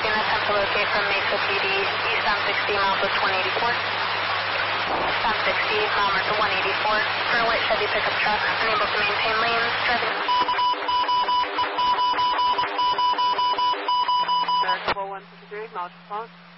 expecting attempt to locate from Mesa PD, eastbound 60, miles with 184. Eastbound 60, mile mark to 184. For a white Chevy pickup truck, unable to maintain lanes, driving. America 153, acknowledge response.